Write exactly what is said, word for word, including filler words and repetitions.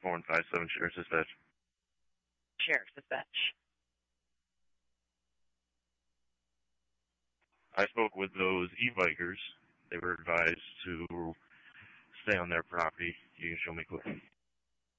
four one five seven, Sheriff's Dispatch. Sheriff's Dispatch. I spoke with those e-bikers. They were advised to stay on their property. You can show me quickly.